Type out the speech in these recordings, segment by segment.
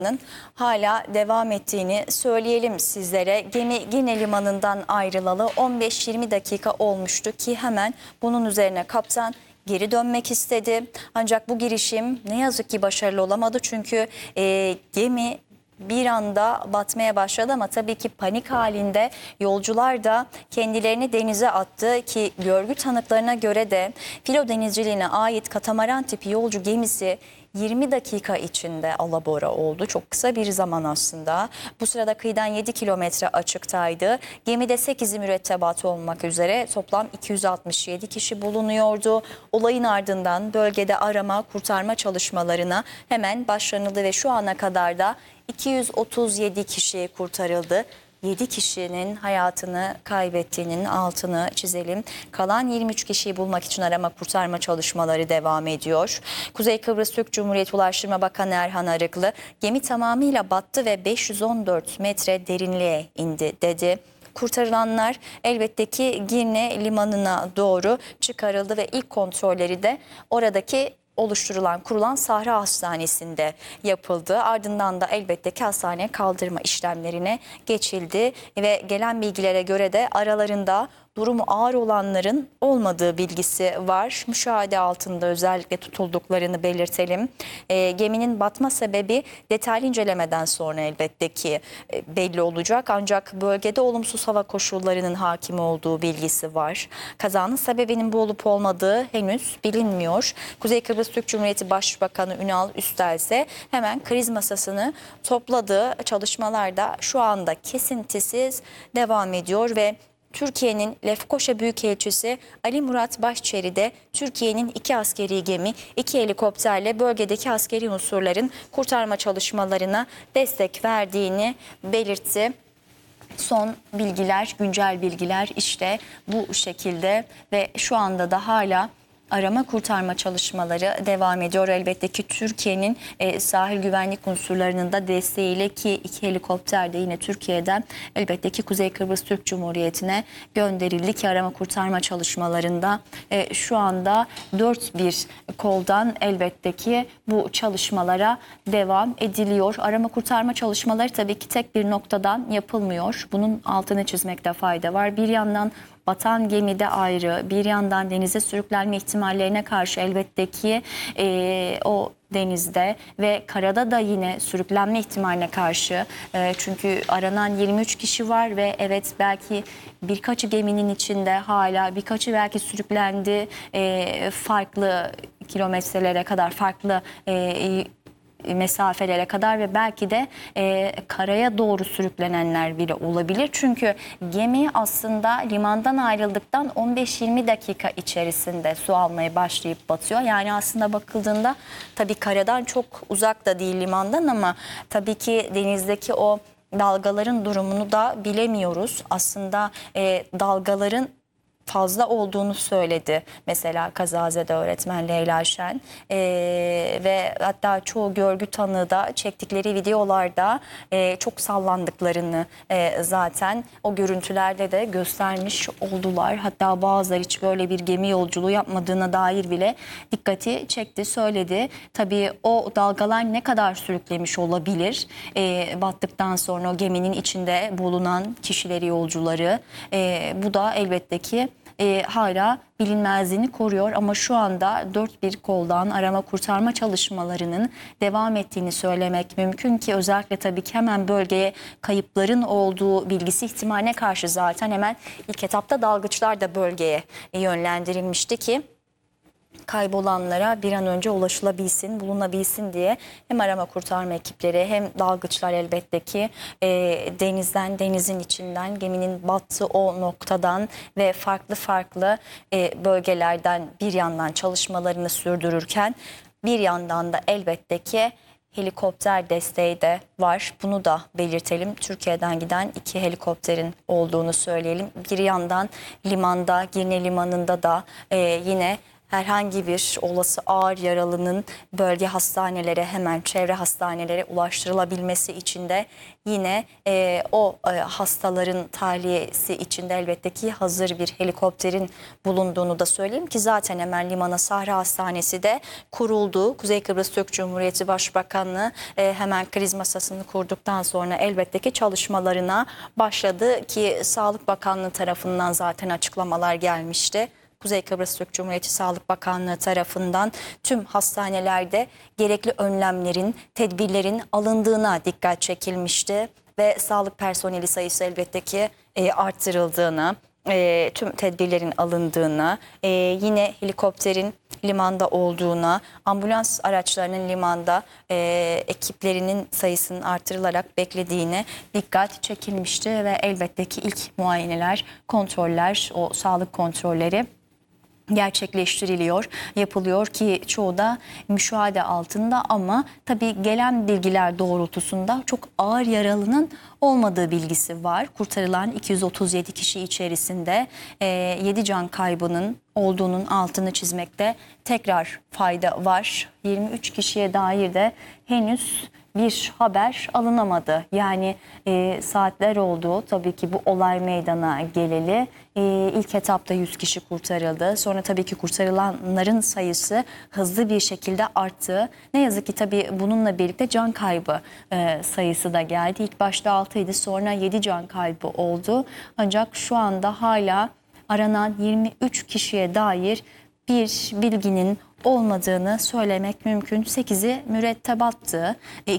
hala devam ettiğini söyleyelim sizlere. Gemi Gine limanından ayrılalı 15-20 dakika olmuştu ki hemen bunun üzerine kaptan geri dönmek istedi. Ancak bu girişim ne yazık ki başarılı olamadı çünkü gemi bir anda batmaya başladı ama tabii ki panik halinde yolcular da kendilerini denize attı ki görgü tanıklarına göre de filo denizciliğine ait katamaran tipi yolcu gemisi 20 dakika içinde alabora oldu. Çok kısa bir zaman aslında. Bu sırada kıyıdan 7 kilometre açıktaydı. Gemide 8'i mürettebat olmak üzere toplam 267 kişi bulunuyordu. Olayın ardından bölgede arama kurtarma çalışmalarına hemen başlanıldı ve şu ana kadar da 237 kişi kurtarıldı. 7 kişinin hayatını kaybettiğinin altını çizelim. Kalan 23 kişiyi bulmak için arama kurtarma çalışmaları devam ediyor. Kuzey Kıbrıs Türk Cumhuriyeti Ulaştırma Bakanı Erhan Arıklı, gemi tamamıyla battı ve 514 metre derinliğe indi dedi. Kurtarılanlar elbette ki Girne limanına doğru çıkarıldı ve ilk kontrolleri de oradaki kurulan Sahra Hastanesi'nde yapıldı. Ardından da elbette ki hastaneye kaldırma işlemlerine geçildi ve gelen bilgilere göre de aralarında durumu ağır olanların olmadığı bilgisi var. Müşahede altında özellikle tutulduklarını belirtelim. Geminin batma sebebi detaylı incelemeden sonra elbette ki belli olacak. Ancak bölgede olumsuz hava koşullarının hakim olduğu bilgisi var. Kazanın sebebinin bu olup olmadığı henüz bilinmiyor. Kuzey Kıbrıs Türk Cumhuriyeti Başbakanı Ünal Üstel ise hemen kriz masasını topladı. Çalışmalar da şu anda kesintisiz devam ediyor ve Türkiye'nin Lefkoşa Büyükelçisi Ali Murat Başçeri de Türkiye'nin 2 askeri gemi, 2 helikopterle bölgedeki askeri unsurların kurtarma çalışmalarına destek verdiğini belirtti. Son bilgiler, güncel bilgiler işte bu şekilde ve şu anda da hala arama kurtarma çalışmaları devam ediyor. Elbette ki Türkiye'nin sahil güvenlik unsurlarının da desteğiyle ki 2 helikopter de yine Türkiye'den elbette ki Kuzey Kıbrıs Türk Cumhuriyeti'ne gönderildi ki arama kurtarma çalışmalarında şu anda 4 bir koldan elbette ki bu çalışmalara devam ediliyor. Arama kurtarma çalışmaları tabii ki tek bir noktadan yapılmıyor. Bunun altını çizmekte fayda var. Bir yandan batan gemide ayrı, bir yandan denize sürüklenme ihtimallerine karşı elbette ki o denizde ve karada da yine sürüklenme ihtimaline karşı çünkü aranan 23 kişi var ve evet belki birkaçı geminin içinde hala birkaçı belki sürüklendi farklı kilometrelere kadar farklı mesafelere kadar ve belki de karaya doğru sürüklenenler bile olabilir. Çünkü gemi aslında limandan ayrıldıktan 15-20 dakika içerisinde su almaya başlayıp batıyor. Yani aslında bakıldığında tabii karadan çok uzak da değil limandan ama tabii ki denizdeki o dalgaların durumunu da bilemiyoruz. Aslında dalgaların fazla olduğunu söyledi mesela kazazede öğretmen Leyla Şen ve hatta çoğu görgü tanığı da çektikleri videolarda çok sallandıklarını zaten o görüntülerde de göstermiş oldular. Hatta bazıları hiç böyle bir gemi yolculuğu yapmadığına dair bile dikkati çekti, söyledi. Tabii o dalgalar ne kadar sürüklemiş olabilir battıktan sonra o geminin içinde bulunan kişileri, yolcuları bu da elbette ki hala bilinmezliğini koruyor ama şu anda 4 bir koldan arama kurtarma çalışmalarının devam ettiğini söylemek mümkün ki özellikle tabii ki hemen bölgeye kayıpların olduğu bilgisi ihtimaline karşı zaten hemen ilk etapta dalgıçlar da bölgeye yönlendirilmişti ki kaybolanlara bir an önce ulaşılabilsin, bulunabilsin diye hem arama kurtarma ekipleri hem dalgıçlar elbette ki denizin içinden geminin battığı o noktadan ve farklı bölgelerden bir yandan çalışmalarını sürdürürken bir yandan da elbette ki helikopter desteği de var. Bunu da belirtelim. Türkiye'den giden 2 helikopterin olduğunu söyleyelim. Bir yandan limanda, Girne Limanı'nda da yine herhangi bir olası ağır yaralının bölge hastanelere, hemen çevre hastanelere ulaştırılabilmesi için de yine hastaların tahliyesi için de elbette ki hazır bir helikopterin bulunduğunu da söyleyeyim ki zaten hemen limana Sahra Hastanesi de kuruldu. Kuzey Kıbrıs Türk Cumhuriyeti Başbakanlığı hemen kriz masasını kurduktan sonra elbette ki çalışmalarına başladı ki Sağlık Bakanlığı tarafından zaten açıklamalar gelmişti. Kuzey Kıbrıs Türk Cumhuriyeti Sağlık Bakanlığı tarafından tüm hastanelerde gerekli önlemlerin, tedbirlerin alındığına dikkat çekilmişti ve sağlık personeli sayısı elbette ki arttırıldığını, tüm tedbirlerin alındığını, yine helikopterin limanda olduğuna, ambulans araçlarının limanda ekiplerinin sayısının artırılarak beklediğine dikkat çekilmişti ve elbette ki ilk muayeneler, kontroller, o sağlık kontrolleri gerçekleştiriliyor, yapılıyor ki çoğu da müşahede altında ama tabii gelen bilgiler doğrultusunda çok ağır yaralının olmadığı bilgisi var. Kurtarılan 237 kişi içerisinde 7 can kaybının olduğunun altını çizmekte tekrar fayda var. 23 kişiye dair de henüz bir haber alınamadı. Yani saatler oldu tabii ki bu olay meydana geleli. İlk etapta 100 kişi kurtarıldı. Sonra tabii ki kurtarılanların sayısı hızlı bir şekilde arttı. Ne yazık ki tabii bununla birlikte can kaybı sayısı da geldi. İlk başta 6 idi, sonra 7 can kaybı oldu. Ancak şu anda hala aranan 23 kişiye dair bir bilginin olmadığını söylemek mümkün. 8'i mürettebattı.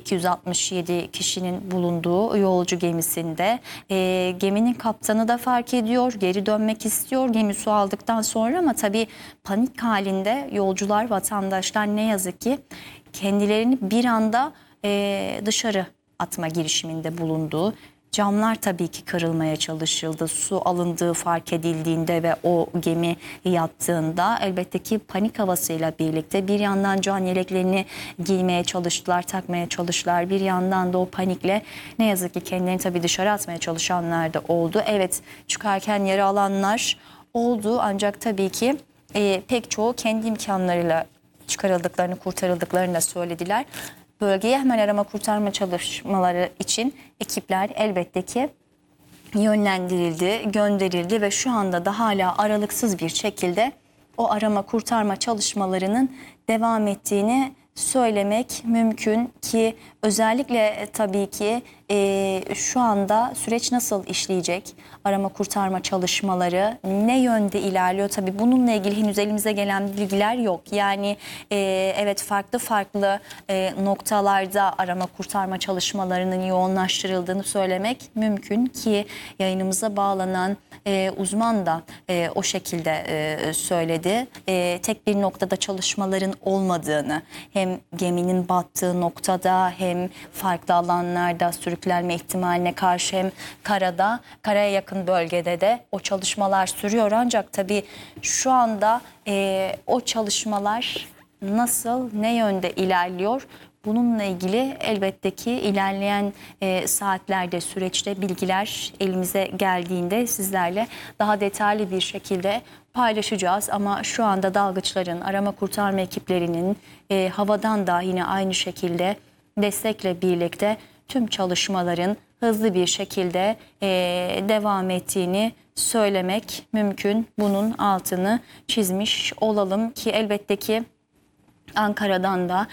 267 kişinin bulunduğu yolcu gemisinde. Geminin kaptanı da fark ediyor. Geri dönmek istiyor gemi su aldıktan sonra ama tabii panik halinde yolcular, vatandaşlar ne yazık ki kendilerini bir anda dışarı atma girişiminde bulundu. Camlar tabii ki kırılmaya çalışıldı. Su alındığı fark edildiğinde ve o gemi yattığında elbette ki panik havasıyla birlikte bir yandan can yeleklerini giymeye çalıştılar, takmaya çalıştılar. Bir yandan da o panikle ne yazık ki kendilerini tabii dışarı atmaya çalışanlar da oldu. Evet, çıkarken yara alanlar oldu ancak tabii ki pek çoğu kendi imkanlarıyla çıkarıldıklarını, kurtarıldıklarını da söylediler. Bölgeye hemen arama kurtarma çalışmaları için ekipler elbette ki yönlendirildi, gönderildi ve şu anda da hala aralıksız bir şekilde o arama kurtarma çalışmalarının devam ettiğini söylemek mümkün ki özellikle tabii ki şu anda süreç nasıl işleyecek? Arama kurtarma çalışmaları ne yönde ilerliyor? Tabii bununla ilgili henüz elimize gelen bilgiler yok. Yani evet farklı noktalarda arama kurtarma çalışmalarının yoğunlaştırıldığını söylemek mümkün ki yayınımıza bağlanan uzman da o şekilde söyledi. Tek bir noktada çalışmaların olmadığını, hem geminin battığı noktada hem farklı alanlarda sürüklenme ihtimaline karşı hem karaya yakın bölgede de o çalışmalar sürüyor. Ancak tabii şu anda o çalışmalar nasıl, ne yönde ilerliyor? Bununla ilgili elbette ki ilerleyen saatlerde, süreçte bilgiler elimize geldiğinde sizlerle daha detaylı bir şekilde paylaşacağız. Ama şu anda dalgıçların, arama kurtarma ekiplerinin havadan da yine aynı şekilde destekle birlikte tüm çalışmaların hızlı bir şekilde devam ettiğini söylemek mümkün. Bunun altını çizmiş olalım ki elbette ki Ankara'dan da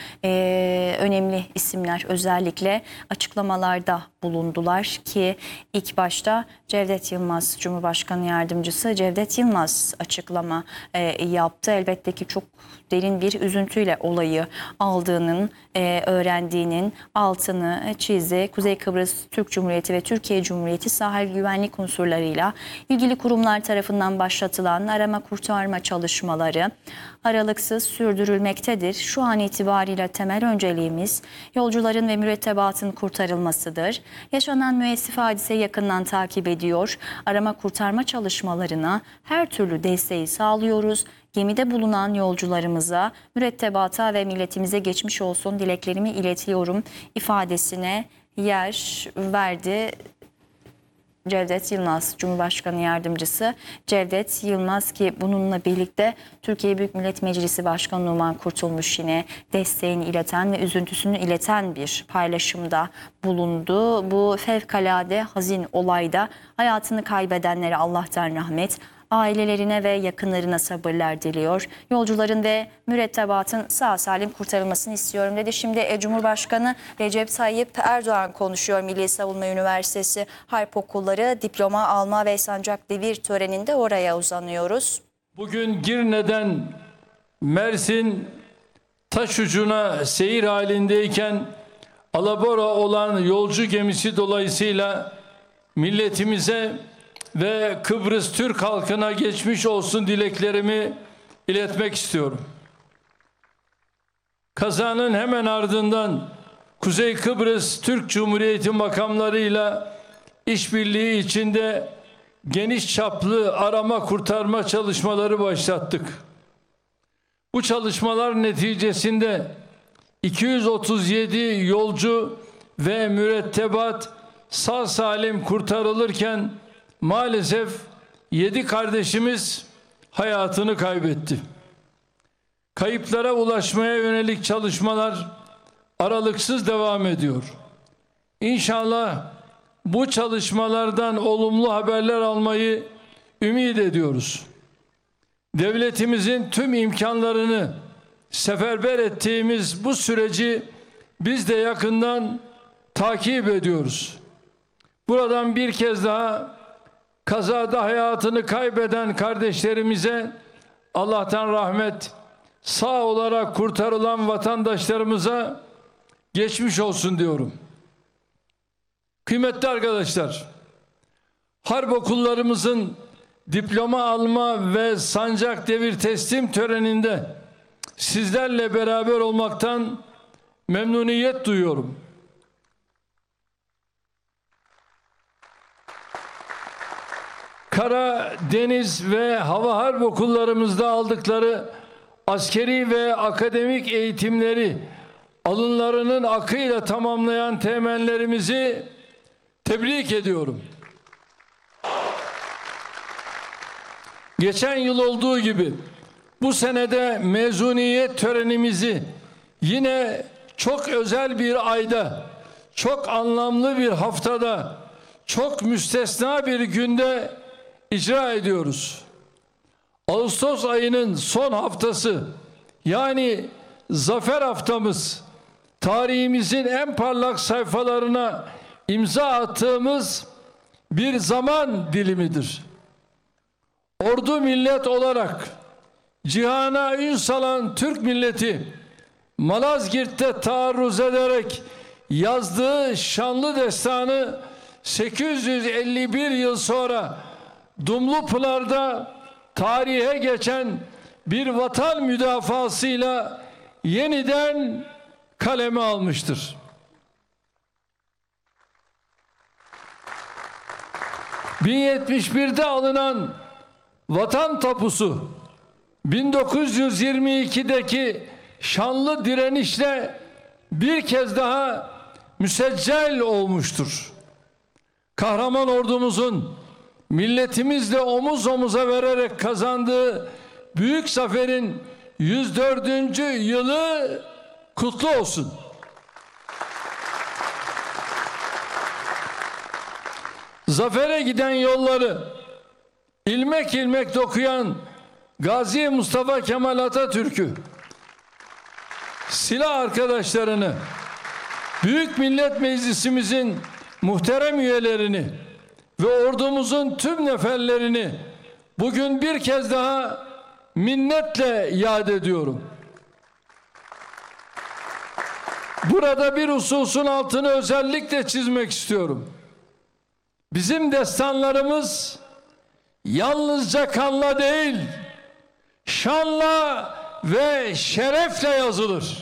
önemli isimler özellikle açıklamalarda bulundular ki ilk başta Cevdet Yılmaz, Cumhurbaşkanı Yardımcısı Cevdet Yılmaz açıklama yaptı. Elbette ki çok derin bir üzüntüyle olayı aldığının, öğrendiğinin altını çizdi. Kuzey Kıbrıs Türk Cumhuriyeti ve Türkiye Cumhuriyeti sahil güvenlik unsurlarıyla ilgili kurumlar tarafından başlatılan arama kurtarma çalışmaları aralıksız sürdürülmektedir. Şu an itibariyle temel önceliğimiz yolcuların ve mürettebatın kurtarılmasıdır. Yaşanan müessif hadiseyi yakından takip ediyor. Arama kurtarma çalışmalarına her türlü desteği sağlıyoruz. Gemide bulunan yolcularımıza, mürettebata ve milletimize geçmiş olsun dileklerimi iletiyorum ifadesine yer verdi Cevdet Yılmaz, Cumhurbaşkanı Yardımcısı Cevdet Yılmaz, ki bununla birlikte Türkiye Büyük Millet Meclisi Başkanı Numan Kurtulmuş yine desteğini ileten ve üzüntüsünü ileten bir paylaşımda bulundu. Bu fevkalade hazin olayda hayatını kaybedenlere Allah'tan rahmet, ailelerine ve yakınlarına sabırlar diliyor. Yolcuların ve mürettebatın sağ salim kurtarılmasını istiyorum dedi. Şimdi Cumhurbaşkanı Recep Tayyip Erdoğan konuşuyor. Milli Savunma Üniversitesi Harp Okulları diploma alma ve sancak devir töreninde oraya uzanıyoruz. Bugün Girne'den Mersin Taşucu'na seyir halindeyken alabora olan yolcu gemisi dolayısıyla milletimize ve Kıbrıs Türk halkına geçmiş olsun dileklerimi iletmek istiyorum. Kazanın hemen ardından Kuzey Kıbrıs Türk Cumhuriyeti makamlarıyla işbirliği içinde geniş çaplı arama kurtarma çalışmaları başlattık. Bu çalışmalar neticesinde 237 yolcu ve mürettebat sağ salim kurtarılırken maalesef 7 kardeşimiz hayatını kaybetti. Kayıplara ulaşmaya yönelik çalışmalar aralıksız devam ediyor. İnşallah bu çalışmalardan olumlu haberler almayı ümit ediyoruz. Devletimizin tüm imkanlarını seferber ettiğimiz bu süreci biz de yakından takip ediyoruz. Buradan bir kez daha kazada hayatını kaybeden kardeşlerimize Allah'tan rahmet, sağ olarak kurtarılan vatandaşlarımıza geçmiş olsun diyorum. Kıymetli arkadaşlar, harp okullarımızın diploma alma ve sancak devir teslim töreninde sizlerle beraber olmaktan memnuniyet duyuyorum. Kara, deniz ve hava harp okullarımızda aldıkları askeri ve akademik eğitimleri alınlarının akıyla tamamlayan teğmenlerimizi tebrik ediyorum. Geçen yıl olduğu gibi bu senede mezuniyet törenimizi yine çok özel bir ayda, çok anlamlı bir haftada, çok müstesna bir günde icra ediyoruz. Ağustos ayının son haftası, yani zafer haftamız, tarihimizin en parlak sayfalarına imza attığımız bir zaman dilimidir. Ordu millet olarak cihana ün salan Türk milleti, Malazgirt'te taarruz ederek yazdığı şanlı destanı 851 yıl sonra Dumlupınar'da tarihe geçen bir vatan müdafasıyla yeniden kaleme almıştır. ...1071'de alınan vatan tapusu 1922'deki şanlı direnişle bir kez daha müseccel olmuştur. Kahraman ordumuzun milletimizle omuz omuza vererek kazandığı büyük zaferin 104. yılı kutlu olsun. Zafere giden yolları ilmek ilmek dokuyan Gazi Mustafa Kemal Atatürk'ü, silah arkadaşlarını, Büyük Millet Meclisimizin muhterem üyelerini ve ordumuzun tüm neferlerini bugün bir kez daha minnetle yad ediyorum. Burada bir hususun altını özellikle çizmek istiyorum. Bizim destanlarımız yalnızca kanla değil, şanla ve şerefle yazılır.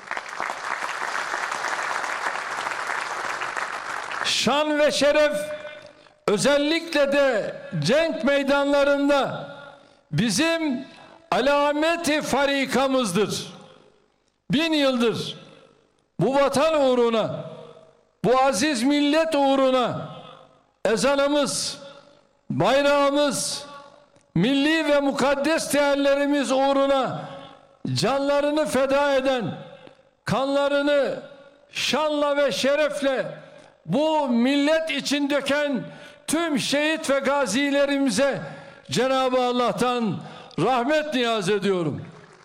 Şan ve şeref özellikle de cenk meydanlarında bizim alameti farikamızdır. 1000 yıldır bu vatan uğruna, bu aziz millet uğruna ezanımız, bayrağımız, milli ve mukaddes değerlerimiz uğruna canlarını feda eden, kanlarını şanla ve şerefle bu millet için döken tüm şehit ve gazilerimize Cenab-ı Allah'tan rahmet niyaz ediyorum.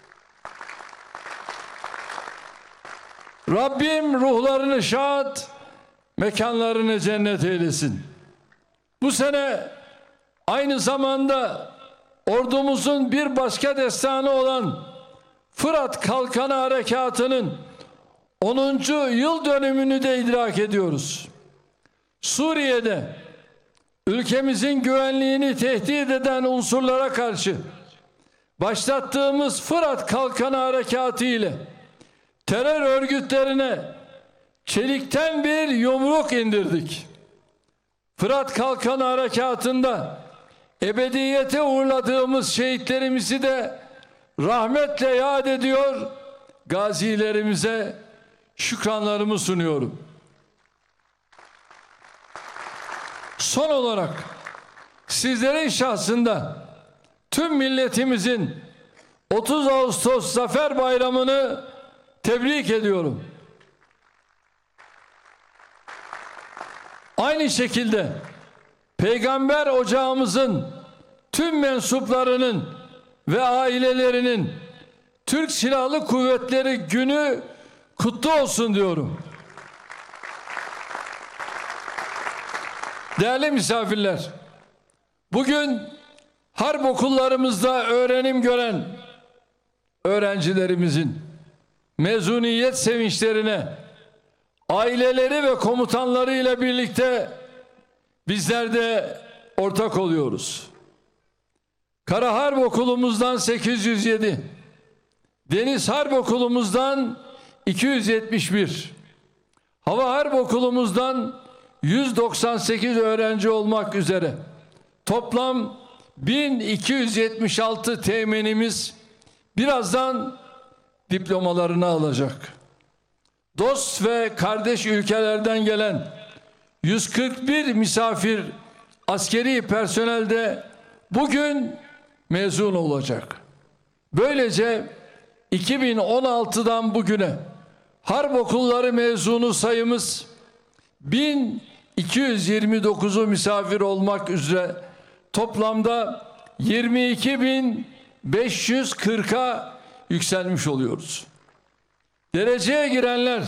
Rabbim ruhlarını şad, mekanlarını cennet eylesin. Bu sene aynı zamanda ordumuzun bir başka destanı olan Fırat Kalkanı Harekatı'nın 10. yıl dönümünü de idrak ediyoruz. Suriye'de ülkemizin güvenliğini tehdit eden unsurlara karşı başlattığımız Fırat Kalkanı Harekatı ile terör örgütlerine çelikten bir yumruk indirdik. Fırat Kalkanı Harekatı'nda ebediyete uğurladığımız şehitlerimizi de rahmetle yad ediyor, gazilerimize şükranlarımı sunuyorum. Son olarak sizlerin şahsında tüm milletimizin 30 Ağustos Zafer Bayramı'nı tebrik ediyorum. Aynı şekilde Peygamber ocağımızın tüm mensuplarının ve ailelerinin Türk Silahlı Kuvvetleri Günü kutlu olsun diyorum. Değerli misafirler, bugün harp okullarımızda öğrenim gören öğrencilerimizin mezuniyet sevinçlerine aileleri ve komutanlarıyla birlikte bizler de ortak oluyoruz. Kara Harp Okulumuzdan 807, Deniz Harp Okulumuzdan 271, Hava Harp Okulumuzdan 198 öğrenci olmak üzere toplam 1276 teğmenimiz birazdan diplomalarını alacak. Dost ve kardeş ülkelerden gelen 141 misafir askeri personel de bugün mezun olacak. Böylece 2016'dan bugüne harp okulları mezunu sayımız 1229'u misafir olmak üzere toplamda 22.540'a yükselmiş oluyoruz. Dereceye girenler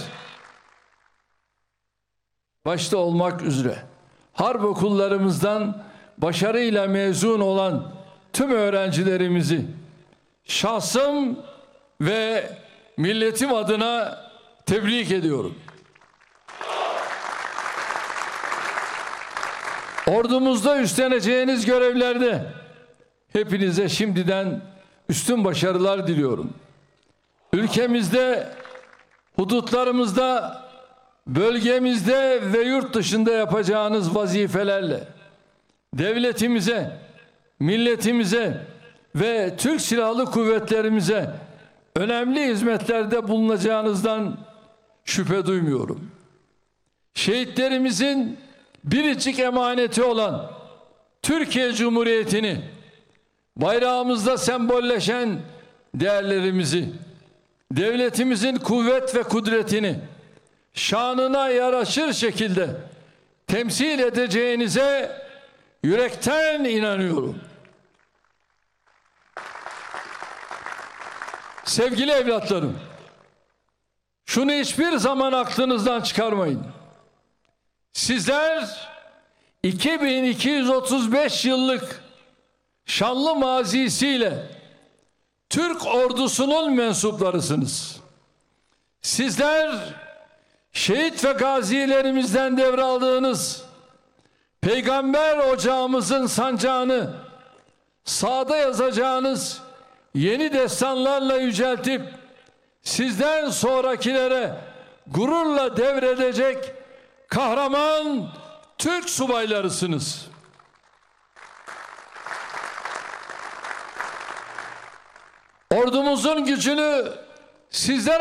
başta olmak üzere harp okullarımızdan başarıyla mezun olan tüm öğrencilerimizi şahsım ve milletim adına tebrik ediyorum. Ordumuzda üstleneceğiniz görevlerde hepinize şimdiden üstün başarılar diliyorum. Ülkemizde, hudutlarımızda, bölgemizde ve yurt dışında yapacağınız vazifelerle devletimize, milletimize ve Türk Silahlı Kuvvetlerimize önemli hizmetlerde bulunacağınızdan şüphe duymuyorum. Şehitlerimizin biricik emaneti olan Türkiye Cumhuriyeti'ni, bayrağımızda sembolleşen değerlerimizi, devletimizin kuvvet ve kudretini şanına yaraşır şekilde temsil edeceğinize yürekten inanıyorum. Sevgili evlatlarım, şunu hiçbir zaman aklınızdan çıkarmayın. Sizler 2235 yıllık şanlı mazisiyle Türk ordusunun mensuplarısınız. Sizler şehit ve gazilerimizden devraldığınız Peygamber ocağımızın sancağını sağda yazacağınız yeni destanlarla yüceltip sizden sonrakilere gururla devredecek kahraman Türk subaylarısınız. Ordumuzun gücünü sizler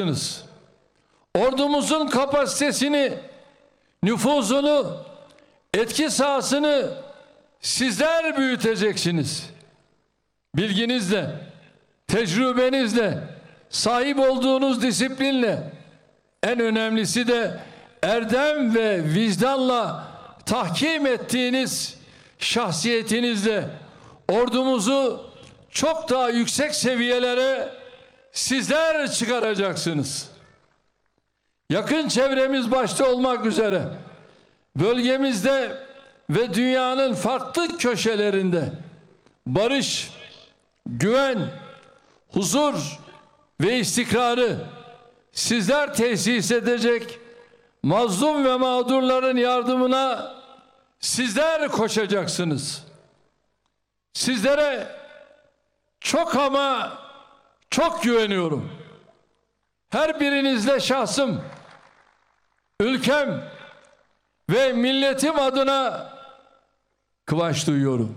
artıracaksınız. Ordumuzun kapasitesini, nüfuzunu etki sahasını sizler büyüteceksiniz. Bilginizle, tecrübenizle, sahip olduğunuz disiplinle, en önemlisi de erdem ve vicdanla tahkim ettiğiniz şahsiyetinizle ordumuzu çok daha yüksek seviyelere sizler çıkaracaksınız. Yakın çevremiz başta olmak üzere bölgemizde ve dünyanın farklı köşelerinde barış, güven, huzur ve istikrarı sizler tesis edecek, mazlum ve mağdurların yardımına sizler koşacaksınız. Sizlere çok ama çok güveniyorum. Her birinizle şahsım, ülkem ve milletim adına kıvanç duyuyorum.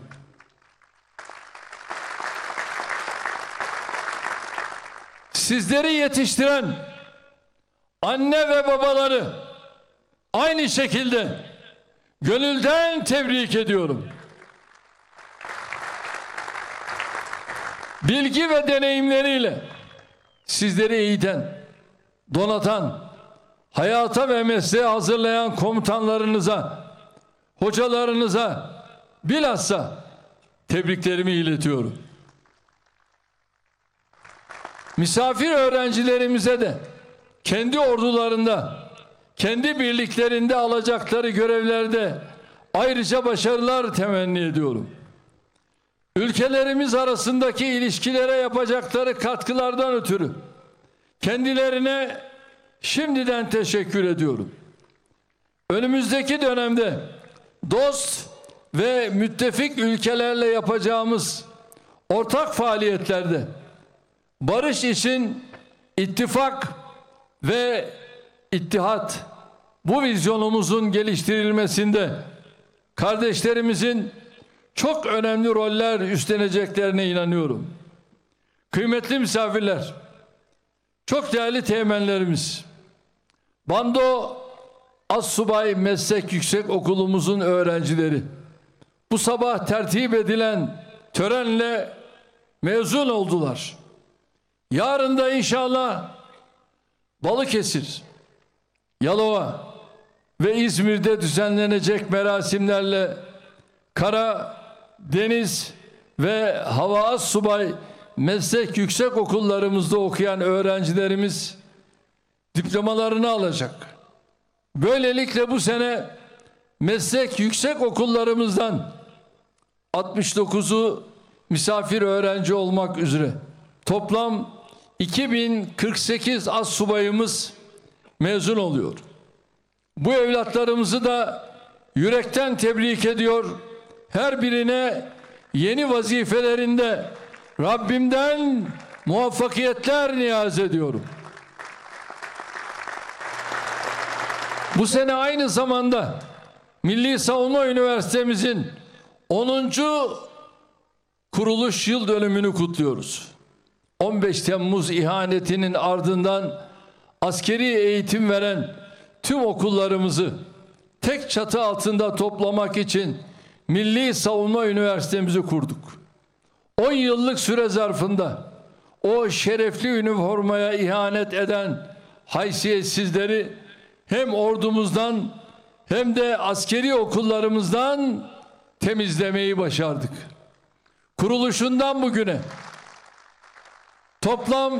Sizleri yetiştiren anne ve babaları aynı şekilde gönülden tebrik ediyorum. Bilgi ve deneyimleriyle sizleri eğiten, donatan, hayata ve mesleğe hazırlayan komutanlarınıza, hocalarınıza bilhassa tebriklerimi iletiyorum. Misafir öğrencilerimize de kendi ordularında, kendi birliklerinde alacakları görevlerde ayrıca başarılar temenni ediyorum. Ülkelerimiz arasındaki ilişkilere yapacakları katkılardan ötürü kendilerine şimdiden teşekkür ediyorum. Önümüzdeki dönemde dost ve müttefik ülkelerle yapacağımız ortak faaliyetlerde barış için ittifak ve ittihat, bu vizyonumuzun geliştirilmesinde kardeşlerimizin çok önemli roller üstleneceklerine inanıyorum. Kıymetli misafirler, çok değerli teğmenlerimiz, Bando Assubay Meslek Yüksekokulumuzun öğrencileri, bu sabah tertip edilen törenle mezun oldular. Yarın da inşallah Balıkesir, Yalova ve İzmir'de düzenlenecek merasimlerle kara, deniz ve hava assubay meslek yüksekokullarımızda okuyan öğrencilerimiz diplomalarını alacak. Böylelikle bu sene meslek yüksekokullarımızdan 69'u misafir öğrenci olmak üzere toplam 2048 assubayımız mezun oluyor. Bu evlatlarımızı da yürekten tebrik ediyor. Her birine yeni vazifelerinde Rabbimden muvaffakiyetler niyaz ediyorum. Bu sene aynı zamanda Milli Savunma Üniversitemizin 10. kuruluş yıl dönümünü kutluyoruz. 15 Temmuz ihanetinin ardından askeri eğitim veren tüm okullarımızı tek çatı altında toplamak için Milli Savunma Üniversitemizi kurduk. 10 yıllık süre zarfında o şerefli üniformaya ihanet eden haysiyetsizleri hem ordumuzdan hem de askeri okullarımızdan temizlemeyi başardık. Kuruluşundan bugüne toplam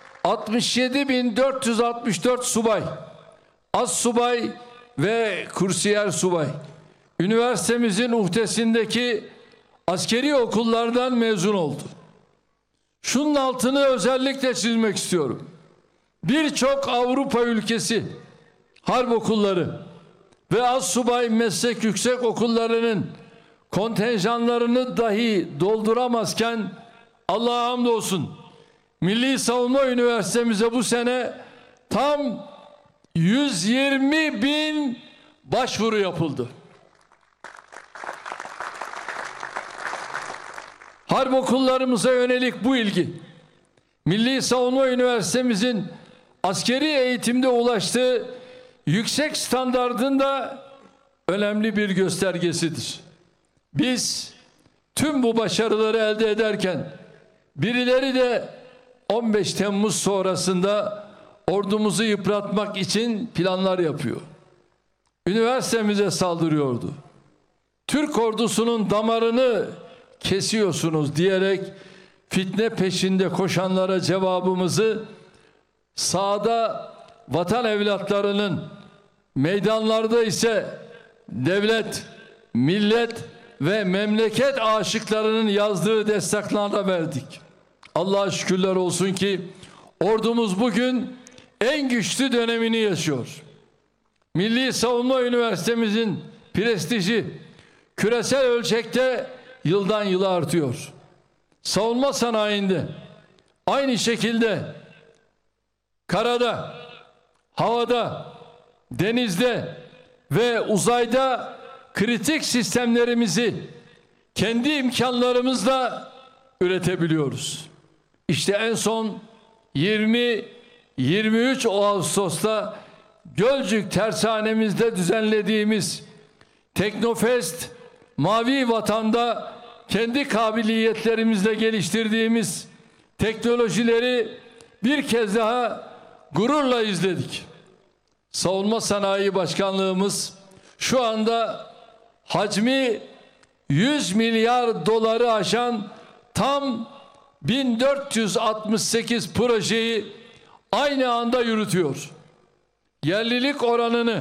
67.464 subay, assubay ve kursiyer subay üniversitemizin uhdesindeki askeri okullardan mezun oldu. Şunun altını özellikle çizmek istiyorum. Birçok Avrupa ülkesi harp okulları ve assubay meslek yüksek okullarının kontenjanlarını dahi dolduramazken Allah'a hamdolsun Milli Savunma Üniversitemize bu sene tam 120.000 başvuru yapıldı. Harp okullarımıza yönelik bu ilgi, Milli Savunma Üniversitemizin askeri eğitimde ulaştığı yüksek standardın da önemli bir göstergesidir. Biz tüm bu başarıları elde ederken birileri de 15 Temmuz sonrasında ordumuzu yıpratmak için planlar yapıyor. Üniversitemize saldırıyordu. Türk ordusunun damarını kesiyorsunuz diyerek fitne peşinde koşanlara cevabımızı sahada vatan evlatlarının, meydanlarda ise devlet, millet ve memleket aşıklarının yazdığı destanlarla verdik. Allah'a şükürler olsun ki ordumuz bugün en güçlü dönemini yaşıyor. Milli Savunma Üniversitemizin prestiji küresel ölçekte yıldan yıla artıyor. Savunma sanayinde aynı şekilde karada, havada, denizde ve uzayda kritik sistemlerimizi kendi imkanlarımızla üretebiliyoruz. İşte en son 20-23 Ağustos'ta Gölcük tersanemizde düzenlediğimiz Teknofest Mavi Vatan'da kendi kabiliyetlerimizle geliştirdiğimiz teknolojileri bir kez daha gururla izledik. Savunma Sanayi Başkanlığımız şu anda hacmi 100 milyar doları aşan tam 1468 projeyi aynı anda yürütüyor. Yerlilik oranını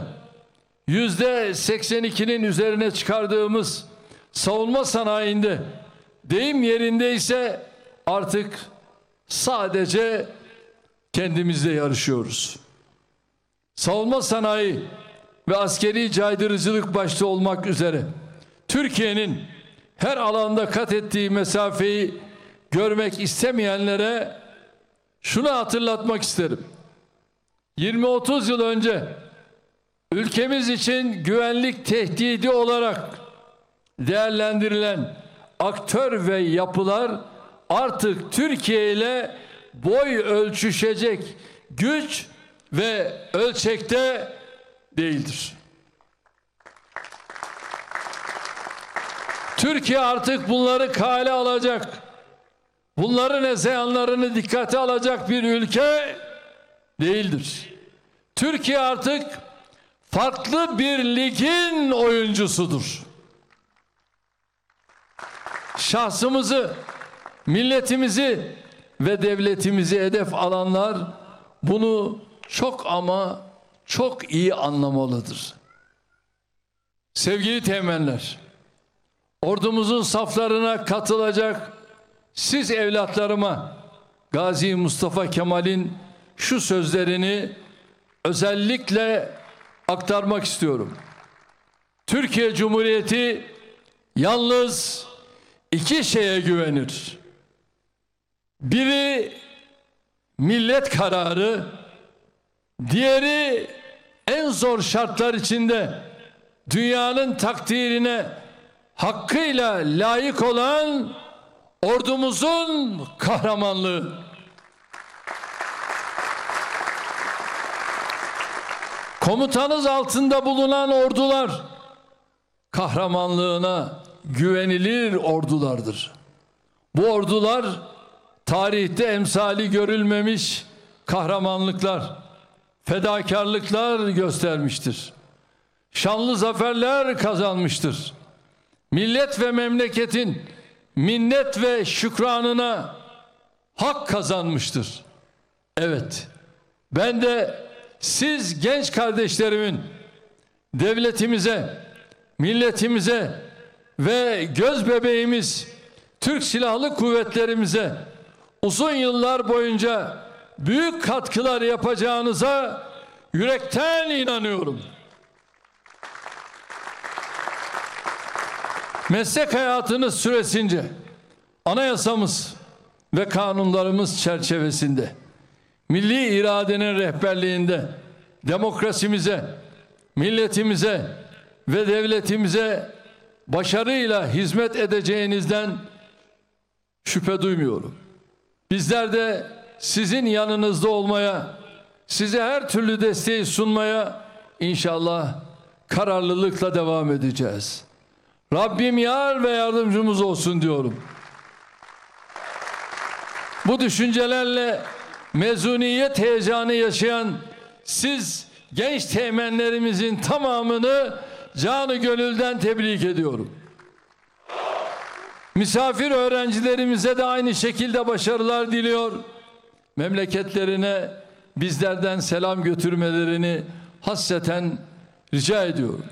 %82'nin üzerine çıkardığımız savunma sanayinde, deyim yerinde ise artık sadece kendimizle yarışıyoruz. Savunma sanayi ve askeri caydırıcılık başta olmak üzere Türkiye'nin her alanda kat ettiği mesafeyi görmek istemeyenlere şunu hatırlatmak isterim. 20-30 yıl önce ülkemiz için güvenlik tehdidi olarak değerlendirilen aktör ve yapılar artık Türkiye ile boy ölçüşecek güç ve ölçekte değildir. Türkiye artık bunları kale alacak, bunların hezeyanlarını dikkate alacak bir ülke değildir. Türkiye artık farklı bir ligin oyuncusudur. Şahsımızı, milletimizi ve devletimizi hedef alanlar bunu çok ama çok iyi anlamalıdır. Sevgili teğmenler, ordumuzun saflarına katılacak siz evlatlarıma Gazi Mustafa Kemal'in şu sözlerini özellikle aktarmak istiyorum. Türkiye Cumhuriyeti yalnız iki şeye güvenir. Biri millet kararı, diğeri en zor şartlar içinde dünyanın takdirine hakkıyla layık olan ordumuzun kahramanlığı. Komutanız altında bulunan ordular kahramanlığına güvenilir ordulardır. Bu ordular tarihte emsali görülmemiş kahramanlıklar, fedakarlıklar göstermiştir. Şanlı zaferler kazanmıştır. Millet ve memleketin minnet ve şükranına hak kazanmıştır. Evet, ben de siz genç kardeşlerimin devletimize, milletimize ve göz bebeğimiz Türk Silahlı Kuvvetlerimize uzun yıllar boyunca büyük katkılar yapacağınıza yürekten inanıyorum. Meslek hayatınız süresince anayasamız ve kanunlarımız çerçevesinde milli iradenin rehberliğinde demokrasimize, milletimize ve devletimize başarıyla hizmet edeceğinizden şüphe duymuyorum. Bizler de sizin yanınızda olmaya, size her türlü desteği sunmaya inşallah kararlılıkla devam edeceğiz. Rabbim yar ve yardımcımız olsun diyorum. Bu düşüncelerle mezuniyet heyecanı yaşayan siz genç teğmenlerimizin tamamını canı gönülden tebrik ediyorum. Misafir öğrencilerimize de aynı şekilde başarılar diliyor. Memleketlerine bizlerden selam götürmelerini hasreten rica ediyorum.